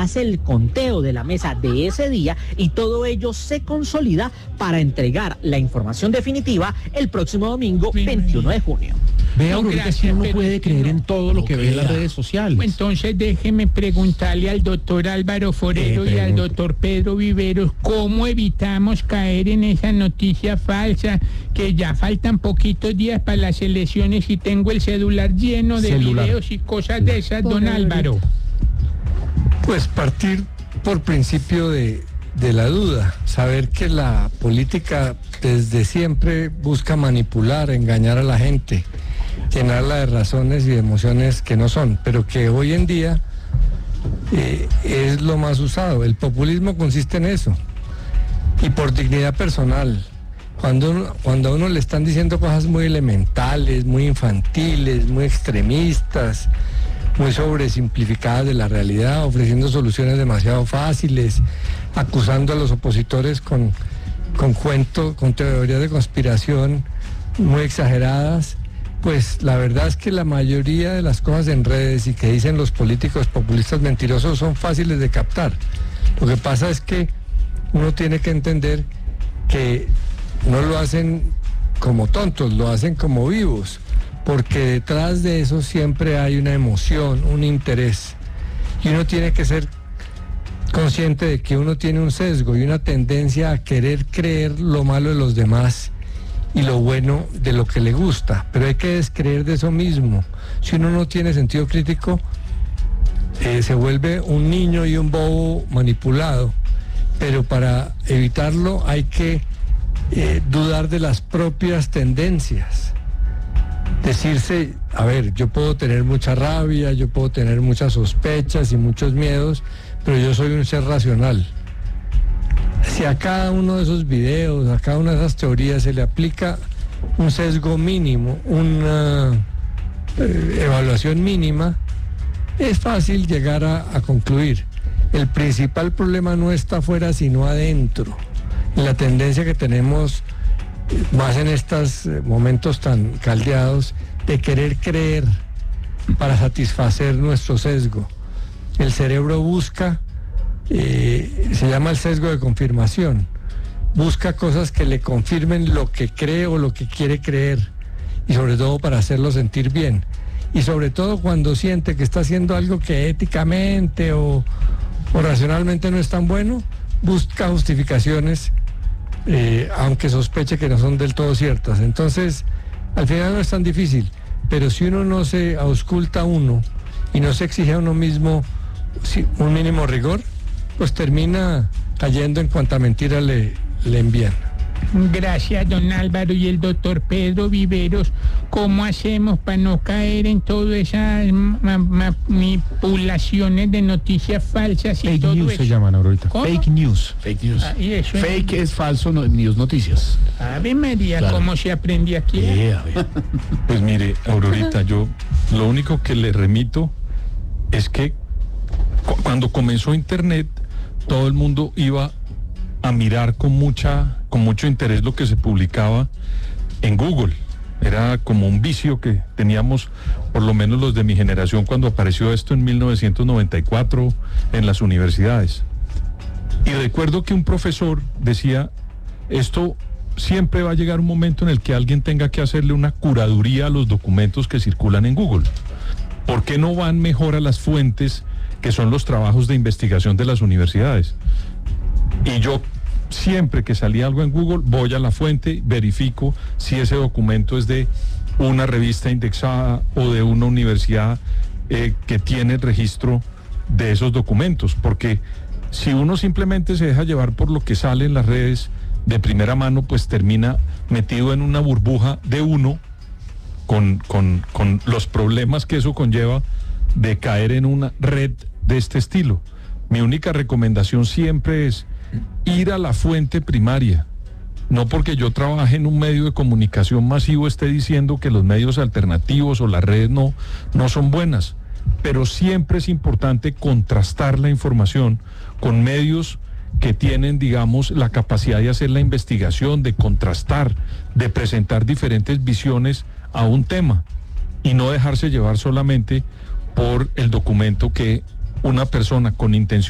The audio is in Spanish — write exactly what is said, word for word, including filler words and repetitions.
hace el conteo de la mesa de ese día y todo ello se consolida para entregar la información definitiva el próximo domingo veintiuno de junio. Vea, Aurorita, es que uno puede creer en todo lo que ve en las redes sociales. Entonces déjeme preguntarle al doctor Álvaro Forero y al doctor Pedro Viveros cómo evitamos caer en esa noticia falsa, que ya faltan poquitos días para las elecciones y tengo el celular lleno de Celular. videos y cosas de esas, don Álvaro. Pues partir por principio de, de la duda, saber que la política desde siempre busca manipular, engañar a la gente, llenarla de razones y de emociones que no son, pero que hoy en día eh, es lo más usado. El populismo consiste en eso, y por dignidad personal. Cuando, uno, cuando a uno le están diciendo cosas muy elementales, muy infantiles, muy extremistas, muy sobresimplificadas de la realidad, ofreciendo soluciones demasiado fáciles, acusando a los opositores con, con cuentos, con teorías de conspiración muy exageradas, pues la verdad es que la mayoría de las cosas en redes y que dicen los políticos populistas mentirosos son fáciles de captar. Lo que pasa es que uno tiene que entender que no lo hacen como tontos, lo hacen como vivos, porque detrás de eso siempre hay una emoción, un interés, y uno tiene que ser consciente de que uno tiene un sesgo y una tendencia a querer creer lo malo de los demás y lo bueno de lo que le gusta, pero hay que descreer de eso mismo. Si uno no tiene sentido crítico, eh, se vuelve un niño y un bobo manipulado, pero para evitarlo hay que eh, dudar de las propias tendencias. Decirse, a ver, yo puedo tener mucha rabia, yo puedo tener muchas sospechas y muchos miedos, pero yo soy un ser racional. Si a cada uno de esos videos, a cada una de esas teorías se le aplica un sesgo mínimo, una eh, evaluación mínima, es fácil llegar a, a concluir. El principal problema no está afuera, sino adentro. La tendencia que tenemos más en estos momentos tan caldeados de querer creer para satisfacer nuestro sesgo. El cerebro busca, eh, se llama el sesgo de confirmación, busca cosas que le confirmen lo que cree o lo que quiere creer, y sobre todo para hacerlo sentir bien, y sobre todo cuando siente que está haciendo algo que éticamente o, o racionalmente no es tan bueno, busca justificaciones, eh, aunque sospeche que no son del todo ciertas. Entonces, al final no es tan difícil, pero si uno no se ausculta a uno y no se exige a uno mismo un mínimo rigor, pues termina cayendo en cuanta mentira le, le envían. Gracias, don Álvaro. Y el doctor Pedro Viveros, ¿cómo hacemos para no caer en todas esas ma- manipulaciones de noticias falsas y Fake todo news eso? se llaman ahorita. ¿Cómo? Fake news. Fake news. Ah, ¿y eso es? Fake es falso, no, news noticias. Ave María, Claro. ¿cómo se aprende aquí? Eh, a ver. Pues mire, Aurorita, yo lo único que le remito es que cu- cuando comenzó Internet, todo el mundo iba a mirar con mucha, con mucho interés lo que se publicaba en Google. Era como un vicio que teníamos, por lo menos los de mi generación, cuando apareció esto en mil novecientos noventa y cuatro en las universidades. Y recuerdo que un profesor decía, esto siempre va a llegar un momento en el que alguien tenga que hacerle una curaduría a los documentos que circulan en Google. ¿Por qué no van mejor a las fuentes que son los trabajos de investigación de las universidades? Y yo siempre que salía algo en Google voy a la fuente, verifico si ese documento es de una revista indexada o de una universidad eh, que tiene el registro de esos documentos, porque si uno simplemente se deja llevar por lo que sale en las redes de primera mano, pues termina metido en una burbuja de uno con, con, con los problemas que eso conlleva de caer en una red de este estilo. Mi única recomendación siempre es ir a la fuente primaria. No porque yo trabaje en un medio de comunicación masivo esté diciendo que los medios alternativos o las redes no, no son buenas, pero siempre es importante contrastar la información con medios que tienen, digamos, la capacidad de hacer la investigación, de contrastar, de presentar diferentes visiones a un tema y no dejarse llevar solamente por el documento que una persona con intención